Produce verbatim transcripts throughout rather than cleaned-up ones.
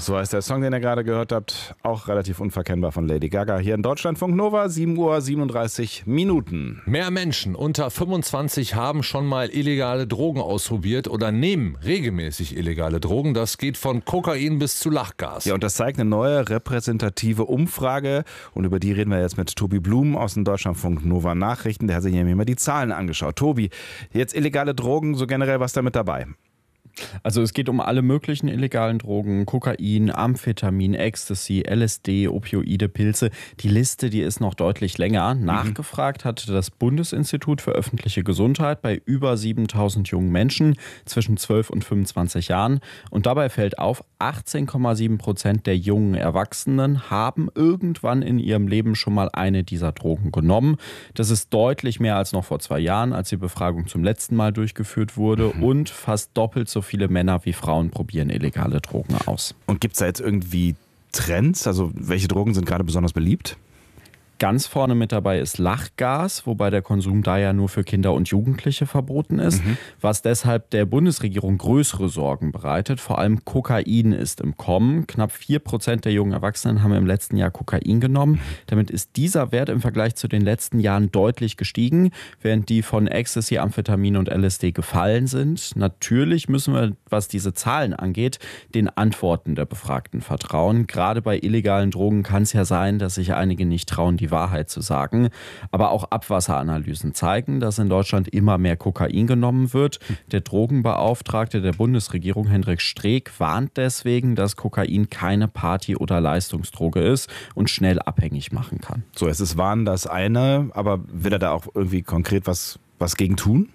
So heißt der Song, den ihr gerade gehört habt, auch relativ unverkennbar von Lady Gaga. Hier in Deutschlandfunk Nova, sieben Uhr siebenunddreißig Minuten. Mehr Menschen unter fünfundzwanzig haben schon mal illegale Drogen ausprobiert oder nehmen regelmäßig illegale Drogen. Das geht von Kokain bis zu Lachgas. Ja, und das zeigt eine neue repräsentative Umfrage. Und über die reden wir jetzt mit Tobi Blum aus den Deutschlandfunk Nova Nachrichten. Der hat sich nämlich mal die Zahlen angeschaut. Tobi, jetzt illegale Drogen, so generell, was da mit dabei? Also es geht um alle möglichen illegalen Drogen, Kokain, Amphetamin, Ecstasy, L S D, Opioide, Pilze. Die Liste, die ist noch deutlich länger. Nachgefragt hatte das Bundesinstitut für öffentliche Gesundheit bei über siebentausend jungen Menschen zwischen zwölf und fünfundzwanzig Jahren. Und dabei fällt auf, achtzehn Komma sieben Prozent der jungen Erwachsenen haben irgendwann in ihrem Leben schon mal eine dieser Drogen genommen. Das ist deutlich mehr als noch vor zwei Jahren, als die Befragung zum letzten Mal durchgeführt wurde. Mhm. Und fast doppelt so viele Männer wie Frauen probieren illegale Drogen aus. Und gibt es da jetzt irgendwie Trends? Also welche Drogen sind gerade besonders beliebt? Ganz vorne mit dabei ist Lachgas, wobei der Konsum da ja nur für Kinder und Jugendliche verboten ist, mhm. was deshalb der Bundesregierung größere Sorgen bereitet. Vor allem Kokain ist im Kommen. Knapp vier Prozent der jungen Erwachsenen haben im letzten Jahr Kokain genommen. Damit ist dieser Wert im Vergleich zu den letzten Jahren deutlich gestiegen, während die von Ecstasy, Amphetamin und L S D gefallen sind. Natürlich müssen wir, was diese Zahlen angeht, den Antworten der Befragten vertrauen. Gerade bei illegalen Drogen kann es ja sein, dass sich einige nicht trauen, die Wahrheit zu sagen. Aber auch Abwasseranalysen zeigen, dass in Deutschland immer mehr Kokain genommen wird. Der Drogenbeauftragte der Bundesregierung, Hendrik Streeck, warnt deswegen, dass Kokain keine Party- oder Leistungsdroge ist und schnell abhängig machen kann. So, es ist Warnen das eine, aber will er da auch irgendwie konkret was, was gegen tun?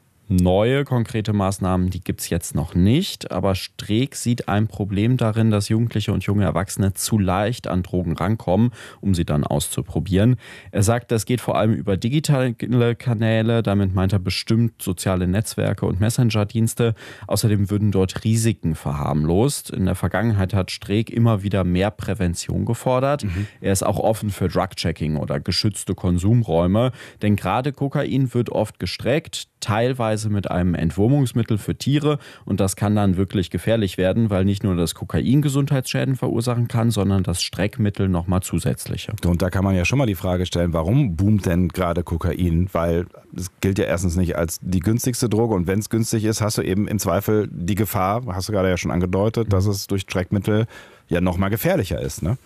Neue konkrete Maßnahmen, die gibt es jetzt noch nicht, aber Streeck sieht ein Problem darin, dass Jugendliche und junge Erwachsene zu leicht an Drogen rankommen, um sie dann auszuprobieren. Er sagt, das geht vor allem über digitale Kanäle, damit meint er bestimmt soziale Netzwerke und Messenger-Dienste. Außerdem würden dort Risiken verharmlost. In der Vergangenheit hat Streeck immer wieder mehr Prävention gefordert. Mhm. Er ist auch offen für Drug-Checking oder geschützte Konsumräume, denn gerade Kokain wird oft gestreckt, teilweise mit einem Entwurmungsmittel für Tiere, und das kann dann wirklich gefährlich werden, weil nicht nur das Kokain Gesundheitsschäden verursachen kann, sondern das Streckmittel nochmal zusätzliche. Und da kann man ja schon mal die Frage stellen, warum boomt denn gerade Kokain? Weil es gilt ja erstens nicht als die günstigste Droge, und wenn es günstig ist, hast du eben im Zweifel die Gefahr, hast du gerade ja schon angedeutet, dass es durch Streckmittel ja nochmal gefährlicher ist, ne?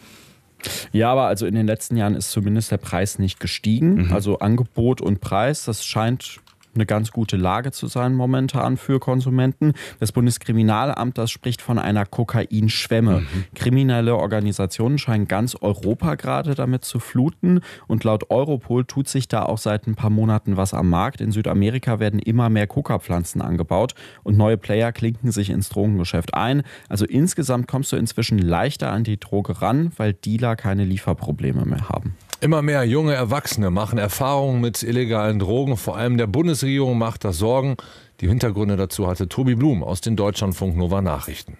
Ja, aber also in den letzten Jahren ist zumindest der Preis nicht gestiegen. Mhm. Also Angebot und Preis, das scheint eine ganz gute Lage zu sein momentan für Konsumenten. Das Bundeskriminalamt, das spricht von einer Kokainschwemme. Mhm. Kriminelle Organisationen scheinen ganz Europa gerade damit zu fluten, und laut Europol tut sich da auch seit ein paar Monaten was am Markt. In Südamerika werden immer mehr Coca-Pflanzen angebaut und neue Player klinken sich ins Drogengeschäft ein. Also insgesamt kommst du inzwischen leichter an die Droge ran, weil Dealer keine Lieferprobleme mehr haben. Immer mehr junge Erwachsene machen Erfahrungen mit illegalen Drogen. Vor allem der Bundesregierung macht das Sorgen. Die Hintergründe dazu hatte Tobi Blum aus den Deutschlandfunk Nova Nachrichten.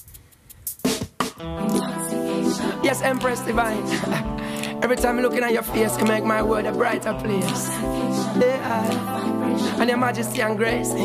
Yes, Empress Divine. Every time I'm looking at your face, you make my world a brighter place. Yeah. And your majesty and grace.